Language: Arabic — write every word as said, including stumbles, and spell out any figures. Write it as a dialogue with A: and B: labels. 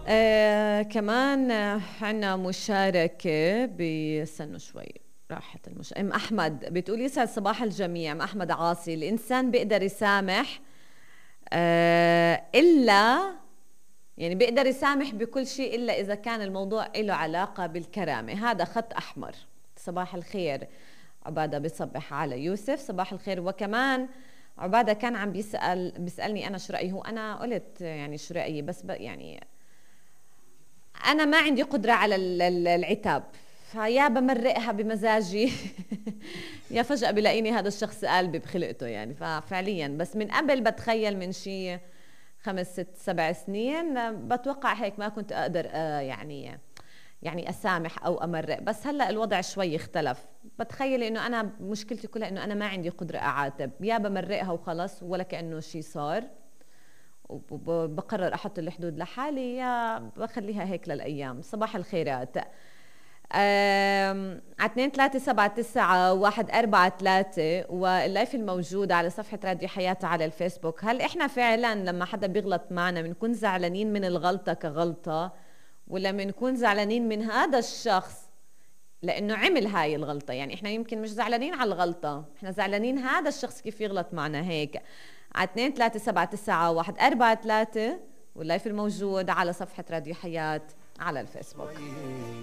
A: آه كمان عنا مشاركة بستنوا شوي، راحت المش... ام احمد بتقول يسعد صباح الجميع. ام احمد عاصي: الانسان بيقدر يسامح آه الا يعني بيقدر يسامح بكل شيء الا اذا كان الموضوع له علاقة بالكرامة. هذا خط احمر. صباح الخير. عبادة بيصبح على يوسف. صباح الخير. وكمان عبادة كان عم بيسأل بيسألني أنا شو رأيي. هو أنا قلت يعني شو رأيي، بس يعني أنا ما عندي قدرة على العتاب، فيا بمرقها بمزاجي يا فجأة بلاقيني هذا الشخص قلبي بخلقته يعني. ففعليا بس من قبل بتخيل من شي خمس ست سبع سنين بتوقع هيك ما كنت أقدر يعني يعني أسامح أو أمرق، بس هلأ الوضع شوي اختلف. بتخيل إنه أنا مشكلتي كلها إنه أنا ما عندي قدرة أعاتب، يا بمرقها وخلص ولا كأنه شي صار وبقرر أحط الحدود لحالي، يا بخليها هيك للأيام. صباح الخيرات. على اثنين ثلاثة سبعة تسعة واحد أربعة ثلاثة واللايف الموجود على صفحة راديو حياة على الفيسبوك. هل إحنا فعلا لما حدا بيغلط معنا بنكون زعلانين من الغلطة كغلطة، ولا بنكون زعلانين من هذا الشخص لأنه عمل هاي الغلطة؟ يعني إحنا يمكن مش زعلانين على الغلطة، إحنا زعلانين هذا الشخص كيف يغلط معنا. هيك على اثنين ثلاثة سبعة تسعة واحد أربعة ثلاثة واللايف الموجود على صفحة راديو حياة على الفيسبوك.